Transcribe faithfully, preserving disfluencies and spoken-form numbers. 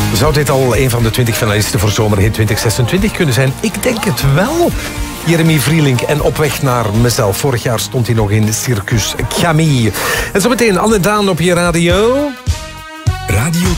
Zou dit al een van de twintig finalisten voor Zomerhit twintig zesentwintig kunnen zijn? Ik denk het wel. Jeremy Vrielink en Op weg naar mezelf. Vorig jaar stond hij nog in Circus Camille. En zo meteen Anne Daan op je radio. Radio